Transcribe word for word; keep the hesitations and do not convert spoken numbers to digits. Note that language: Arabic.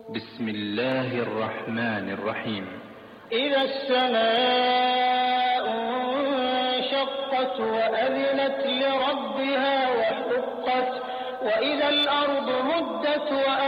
بسم الله الرحمن الرحيم. إذا السماء انشقت وأذنت لربها وحقت وإذا الأرض مدت